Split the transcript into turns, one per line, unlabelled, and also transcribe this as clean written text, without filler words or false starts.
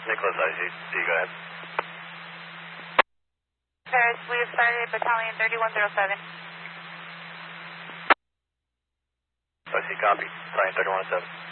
Nicholas, IGC, go ahead.
Paris, we have started Battalion 3107.
I see, copy. Battalion 3107.